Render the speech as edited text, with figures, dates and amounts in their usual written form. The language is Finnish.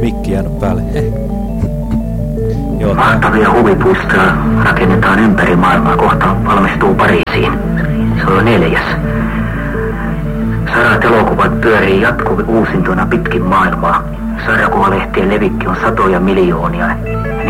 mikki jäänyt päälle. Joo, mahtavia huvipuistoja rakennetaan ympäri maailmaa. Kohta valmistuu Pariisiin. Se on 4. 100 elokuvat pyörii jatkuvasti uusintuna pitkin maailmaa. Sarjakuvalehtien levikki on 100 miljoonia.